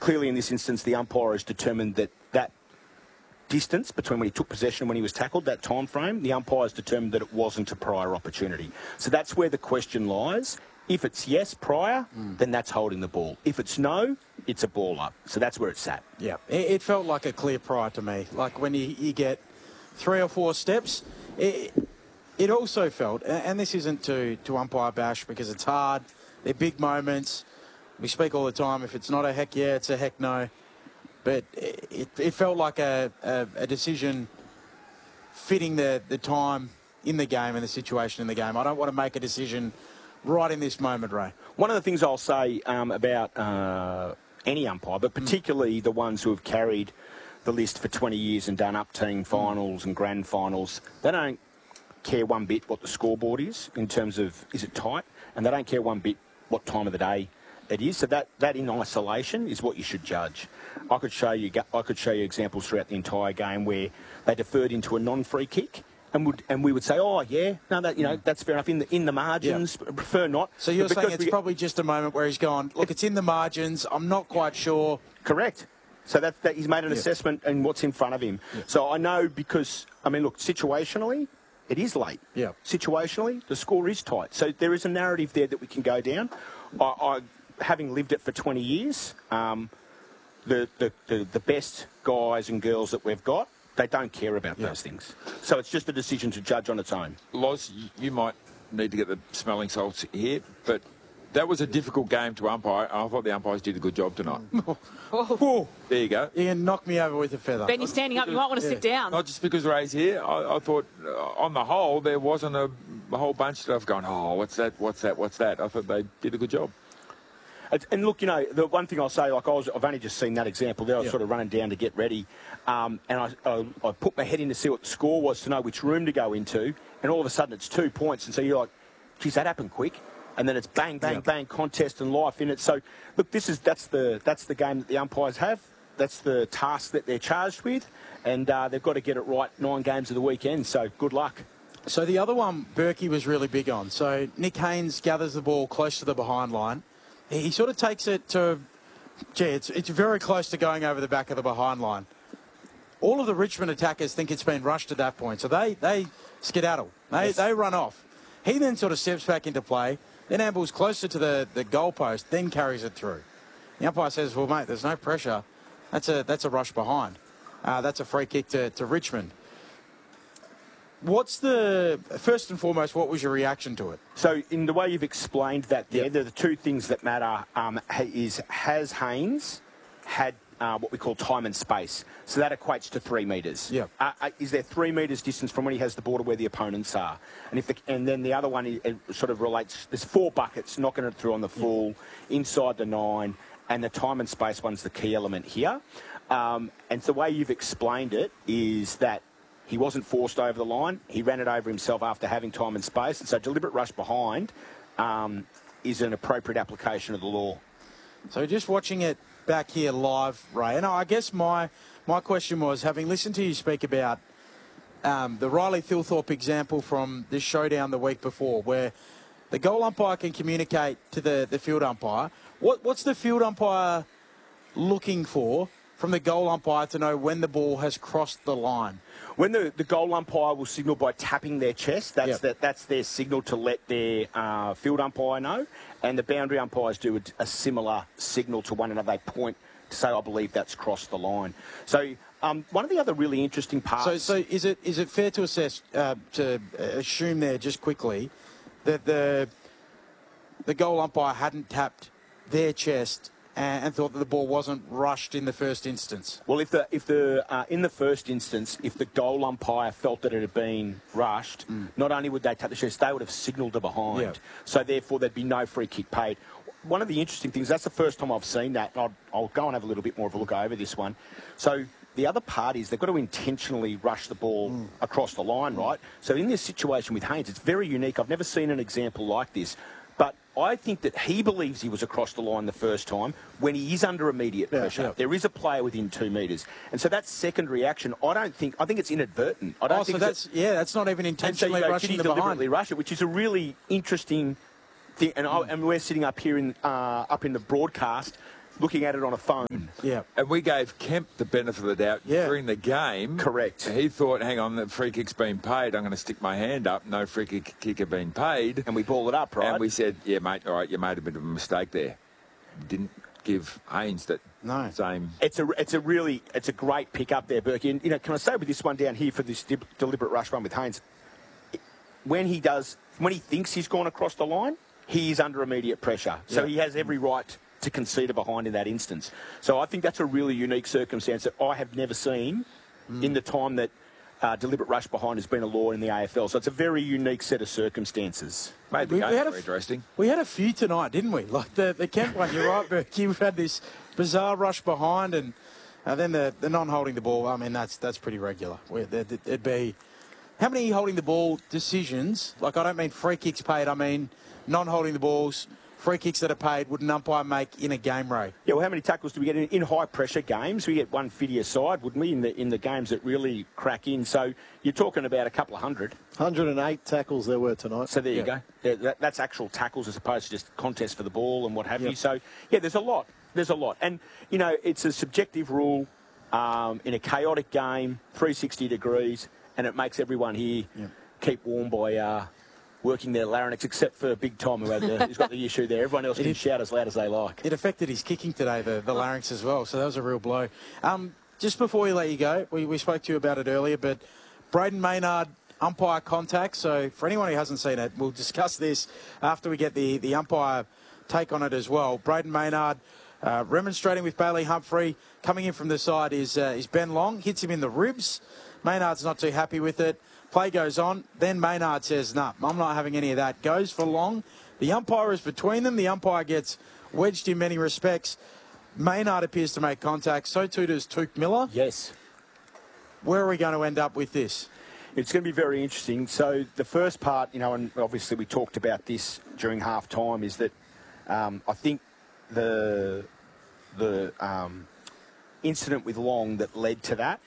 clearly in this instance, the umpire has determined that distance between when he took possession and when he was tackled, that time frame, the umpire has determined that it wasn't a prior opportunity. So that's where the question lies. If it's yes, prior, then that's holding the ball. If it's no, it's a ball up. So that's where it's at. Yeah, it felt like a clear prior to me. Like when you get 3 or 4 steps, it also felt, and this isn't to umpire bash because it's hard, they're big moments. We speak all the time, if it's not a heck yeah, it's a heck no. But it felt like a decision fitting the time in the game and the situation in the game. I don't want to make a decision right in this moment, Ray. One of the things I'll say about any umpire, but particularly the ones who have carried the list for 20 years and done up-team finals and grand finals, they don't care one bit what the scoreboard is in terms of is it tight, and they don't care one bit what time of the day it is. So that in isolation is what you should judge. I could show you examples throughout the entire game where they deferred into a non-free kick, and we would say, oh yeah, no, that's fair enough in the margins. Yeah. Prefer not. So you're saying it's probably just a moment where he's gone, look, it's in the margins. I'm not quite sure. Correct. So that he's made an assessment and what's in front of him. Yeah. So I know because look, situationally, it is late. Yeah. Situationally, the score is tight. So there is a narrative there that we can go down. I having lived it for 20 years, the best guys and girls that we've got, they don't care about those things. So it's just a decision to judge on its own. Loz, you might need to get the smelling salts here, but that was a difficult game to umpire. I thought the umpires did a good job tonight. Oh. There you go. You can knock me over with a feather. Ben, you're standing up. You might want to sit down. Not just because Ray's here. I thought, on the whole, there wasn't a whole bunch of stuff going, oh, what's that? I thought they did a good job. And look, the one thing I'll say, like I've only just seen that example there. I was sort of running down to get ready, and I put my head in to see what the score was to know which room to go into, and all of a sudden it's 2 points, and so you're like, geez, that happened quick, and then it's bang, bang, bang, contest and life in it. So look, that's the game that the umpires have. That's the task that they're charged with, and they've got to get it right 9 games of the weekend. So good luck. So the other one, Berkey was really big on. So Nick Haynes gathers the ball close to the behind line. He sort of takes it to, it's very close to going over the back of the behind line. All of the Richmond attackers think it's been rushed at that point, so they skedaddle. They run off. He then sort of steps back into play, then ambles closer to the goalpost, then carries it through. The umpire says, well, mate, there's no pressure. That's a rush behind. That's a free kick to Richmond. First and foremost, what was your reaction to it? So in the way you've explained that there, the 2 things that matter has Haynes had what we call time and space. So that equates to 3 metres. Yeah. Is there 3 metres distance from when he has the ball to where the opponents are? And then the other one it sort of relates, there's 4 buckets, knocking it through on the full, inside the 9, and the time and space one's the key element here. And the way you've explained it is that he wasn't forced over the line. He ran it over himself after having time and space. And so deliberate rush behind is an appropriate application of the law. So just watching it back here live, Ray, and I guess my question was, having listened to you speak about the Riley Thilthorpe example from this showdown the week before, where the goal umpire can communicate to the field umpire. What's the field umpire looking for from the goal umpire to know when the ball has crossed the line? When the goal umpire will signal by tapping their chest, that's their signal to let their field umpire know. And the boundary umpires do a similar signal to one another. They point to say, I believe that's crossed the line. So one of the other really interesting parts... So is it fair to assume there, just quickly, that the goal umpire hadn't tapped their chest and thought that the ball wasn't rushed in the first instance? Well, if in the first instance, if the goal umpire felt that it had been rushed, not only would they tap the chest, they would have signalled to behind. Yeah. So therefore, there'd be no free kick paid. One of the interesting things, that's the first time I've seen that. I'll go and have a little bit more of a look over this one. So the other part is they've got to intentionally rush the ball across the line, right? So in this situation with Haynes, it's very unique. I've never seen an example like this. But I think that he believes he was across the line the first time when he is under immediate pressure. Yeah. There is a player within 2 metres. And so that second reaction, I think it's inadvertent. That's not even intentionally rushing the deliberately behind. Rush it, which is a really interesting thing. And we're sitting up here up in the broadcast looking at it on a phone. Yeah. And we gave Kemp the benefit of the doubt during the game. Correct. He thought, hang on, the free kick's been paid. I'm going to stick my hand up. No free kick had been paid. And we balled it up, right? And we said, yeah, mate, all right, you made a bit of a mistake there. Didn't give Haynes that same... It's a great pick up there, Berkey. And, can I say with this one down here for this deliberate rush run with Haynes, when he thinks he's gone across the line, he is under immediate pressure. So he has every right to concede a behind in that instance. So I think that's a really unique circumstance that I have never seen in the time that deliberate rush behind has been a law in the AFL. So it's a very unique set of circumstances. Made the game very interesting. We had a few tonight, didn't we? Like the Kemp one, you're right, Berkey. We've had this bizarre rush behind and then the non-holding the ball. I mean, that's pretty regular. It'd be... How many holding the ball decisions, like I don't mean free kicks paid, I mean non-holding the balls, free kicks that are paid, would an umpire make in a game, Ray? Yeah, well, how many tackles do we get in high-pressure games? We get one fitty aside, wouldn't we, in the games that really crack in? So you're talking about a couple of hundred. 108 tackles there were tonight. So there you go. That's actual tackles as opposed to just contest for the ball and what have you. So, yeah, there's a lot. There's a lot. And, it's a subjective rule in a chaotic game, 360 degrees, and it makes everyone here keep warm by... working their larynx, except for Big Tom, who's got the issue there. Everyone else can shout as loud as they like. It affected his kicking today, the larynx as well, so that was a real blow. Just before we let you go, we spoke to you about it earlier, but Braden Maynard, umpire contact. So for anyone who hasn't seen it, we'll discuss this after we get the umpire take on it as well. Braden Maynard remonstrating with Bailey Humphrey. Coming in from the side is Ben Long, hits him in the ribs. Maynard's not too happy with it. Play goes on. Then Maynard says, nah, I'm not having any of that. Goes for Long. The umpire is between them. The umpire gets wedged in many respects. Maynard appears to make contact. So too does Touk Miller. Yes. Where are we going to end up with this? It's going to be very interesting. So the first part, and obviously we talked about this during half-time, is that I think the incident with Long that led to that,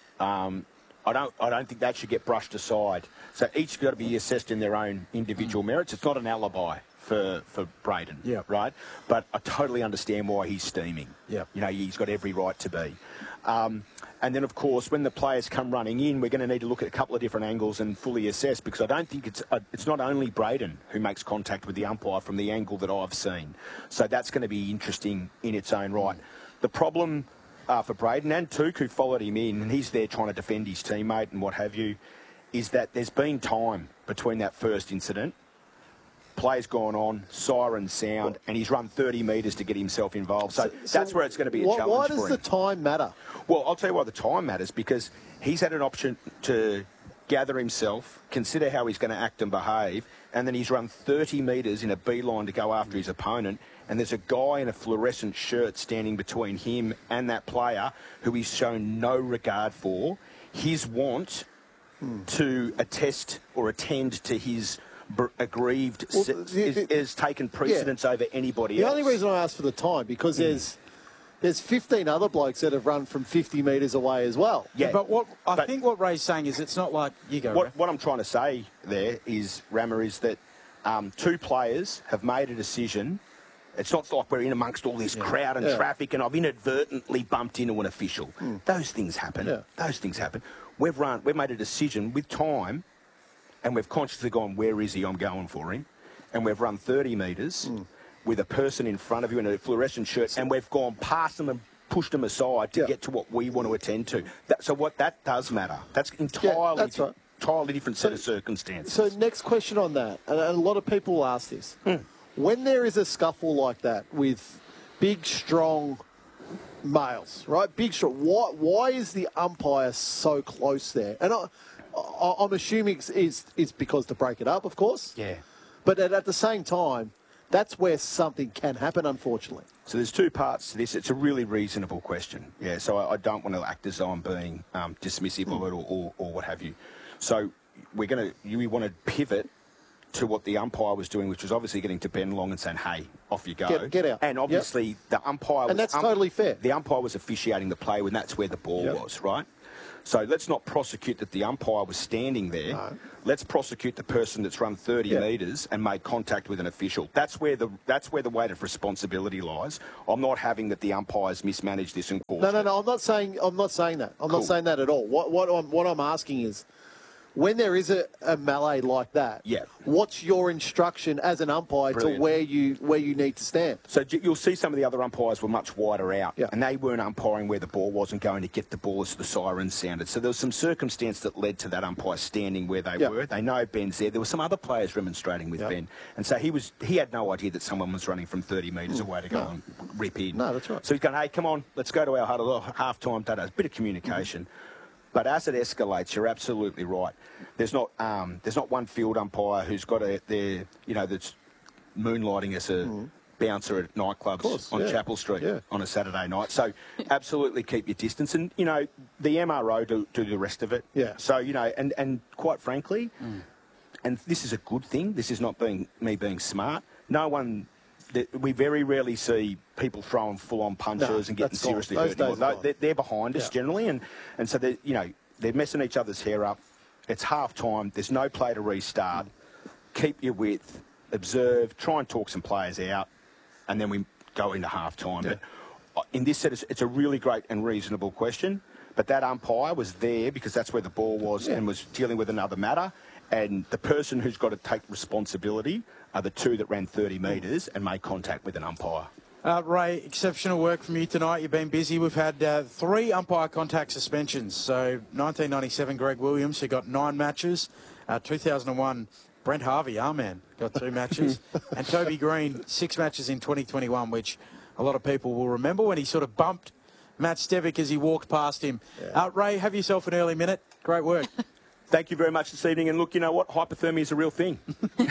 I don't think that should get brushed aside. So each got to be assessed in their own individual merits. It's not an alibi for Braden, right? But I totally understand why he's steaming. Yeah. He's got every right to be. And then, of course, when the players come running in, we're going to need to look at a couple of different angles and fully assess, because I don't think it's not only Braden who makes contact with the umpire from the angle that I've seen. So that's going to be interesting in its own right. The problem... for Braden and Touk, who followed him in, and he's there trying to defend his teammate and what have you, is that there's been time between that first incident. Play's gone on, siren sound, and he's run 30 metres to get himself involved. So that's where it's going to be a challenge why for him. Why does the time matter? Well, I'll tell you why the time matters, because he's had an option to gather himself, consider how he's going to act and behave, and then he's run 30 metres in a beeline to go after his opponent, and there's a guy in a fluorescent shirt standing between him and that player who he's shown no regard for. His want to attest or attend to his aggrieved is taken precedence over anybody else. The only reason I asked for the time, because there's 15 other blokes that have run from 50 metres away as well. Yeah, but I think what Ray's saying is it's not like... You go, Ray. What I'm trying to say there is, Rammer, is that two players have made a decision. It's not like we're in amongst all this crowd and traffic and I've inadvertently bumped into an official. Those things happen. Yeah. Those things happen. We've made a decision with time, and we've consciously gone, where is he? I'm going for him. And we've run 30 metres with a person in front of you in a fluorescent shirt, and we've gone past them and pushed them aside to get to what we want to attend to. That does matter. That's entirely entirely different set of circumstances. So next question on that, and a lot of people will ask this. When there is a scuffle like that with big, strong males, right? Big, strong. Why is the umpire so close there? And I'm assuming it's because to break it up, of course. Yeah. But at the same time, that's where something can happen, unfortunately. So there's two parts to this. It's a really reasonable question. Yeah, so I don't want to act as though I'm being dismissive of it or what have you. So we want to pivot to what the umpire was doing, which was obviously getting to Ben Long and saying, hey, off you go. Get out. And obviously the umpire was... And that's totally fair. The umpire was officiating the play when that's where the ball was, right? So let's not prosecute that the umpire was standing there. No. Let's prosecute the person that's run 30 metres and made contact with an official. That's where the weight of responsibility lies. I'm not having that the umpires mismanaged this and caused No. it. I'm not saying that. I'm not saying that at all. What I'm asking is, when there is a melee like that, what's your instruction as an umpire to where you need to stand? So you'll see some of the other umpires were much wider out, and they weren't umpiring where the ball was and going to get the ball as the siren sounded. So there was some circumstance that led to that umpire standing where they were. They know Ben's there. There were some other players remonstrating with Ben, and so he had no idea that someone was running from 30 metres away to go and rip in. No, that's right. So he's going, hey, come on, let's go to our huddle, half-time, a bit of communication. But as it escalates, you're absolutely right. There's not one field umpire who's got that's moonlighting as a bouncer at nightclubs on Chapel Street on a Saturday night. So absolutely keep your distance. And, the MRO do the rest of it. Yeah. So, and quite frankly, and this is a good thing, this is not me being smart, we very rarely see people throwing full-on punches and getting seriously hurt. They're behind us generally, and so they're messing each other's hair up. It's half-time. There's no play to restart. Keep your width. Observe. Try and talk some players out, and then we go into half-time. Yeah. But in this set, it's a really great and reasonable question. But that umpire was there because that's where the ball was and was dealing with another matter. And the person who's got to take responsibility are the two that ran 30 metres and made contact with an umpire. Ray, exceptional work from you tonight. You've been busy. We've had 3 umpire contact suspensions. So 1997, Greg Williams, who got 9 matches. 2001, Brent Harvey, our man, got 2 matches. And Toby Green, 6 matches in 2021, which a lot of people will remember when he sort of bumped Matt Stevic as he walked past him. Ray, have yourself an early minute. Great work. Thank you very much this evening. And look, you know what? Hypothermia is a real thing. Don't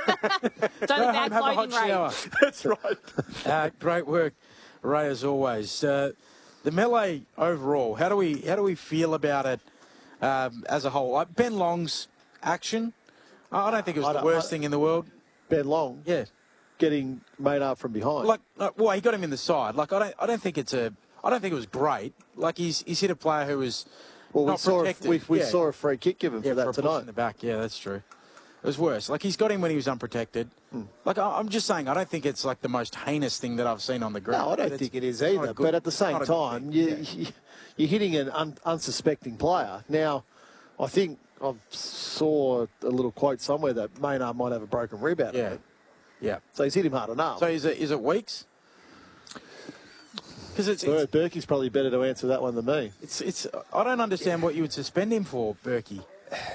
bad have a hot clothing, Ray. shower. That's right. Great work, Ray, as always. The melee overall, how do we feel about it as a whole? Like Ben Long's action, I don't think it was the worst thing in the world. Ben Long, getting made up from behind. Well, he got him in the side. Like I don't think it was great. Like he's hit a player who was. Well, not protected. we saw a free kick given for that for a push tonight. in the back. Yeah, that's true. It was worse. Like, he's got him when he was unprotected. Like, I'm just saying, I don't think it's, like, the most heinous thing that I've seen on the ground. No, I don't think it is either. But at the same time, you're hitting an unsuspecting player. Now, I think I saw a little quote somewhere that Maynard might have a broken rib out of it. Yeah. So he's hit him hard enough. So is it weeks? Because Berkey's probably better to answer that one than me. It's. I don't understand what you would suspend him for, Berkey.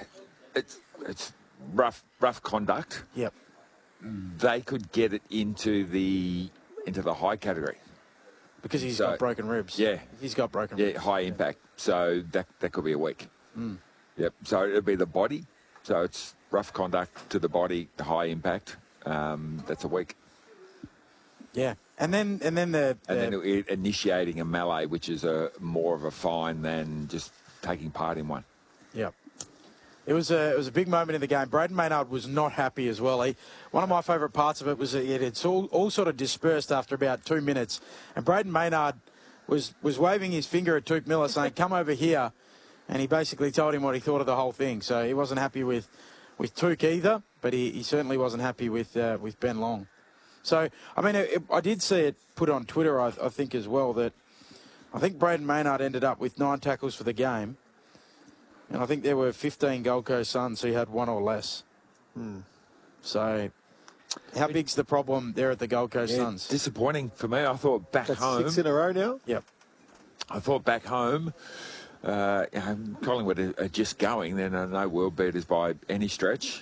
It's rough conduct. Yep. They could get it into the high category because he's got broken ribs. Yeah, he's got broken ribs. Yeah, high impact. So that could be a week. Yep. So it'll be the body. So it's rough conduct to the body, the high impact. That's a week. Yeah. And then initiating a melee, which is more of a fine than just taking part in one. Yep. It was a big moment in the game. Braden Maynard was not happy as well. One of my favourite parts of it was that it's all sort of dispersed after about 2 minutes, and Braden Maynard was waving his finger at Touk Miller saying, "Come over here," and he basically told him what he thought of the whole thing. So he wasn't happy with Touk either, but he certainly wasn't happy with Ben Long. So, I mean, I did see it put on Twitter, I think, as well, that I think Braden Maynard ended up with 9 tackles for the game. And I think there were 15 Gold Coast Suns who had 1 or less. So, how big's the problem there at the Gold Coast Suns? Disappointing for me. I thought back home. 6 in a row now? Yep. I thought back home, Collingwood are just going. They're no world beaters by any stretch.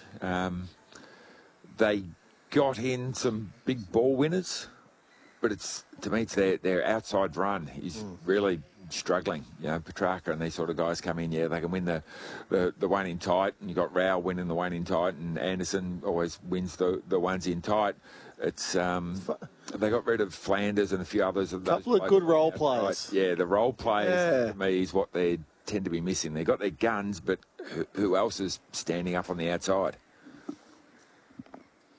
They got in some big ball winners, but to me it's their outside run is really struggling. You know, Petrarca and these sort of guys come in, they can win the one in tight, and you got Rao winning the one in tight, and Anderson always wins the ones in tight. It's they got rid of Flanders and a few others. A couple of good role players. Yeah, the role players to me is what they tend to be missing. They got their guns, but who else is standing up on the outside?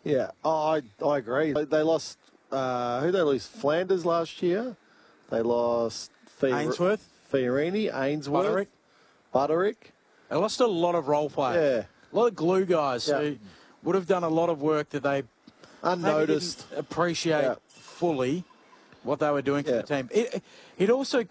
Yeah, I agree. They lost, who they lose? Flanders last year. They lost Ainsworth, Fiorini, Ainsworth, Butterick. They lost a lot of role players. Yeah. A lot of glue guys Yeah. who would have done a lot of work that they Unnoticed. maybe didn't appreciate fully what they were doing for the team. It also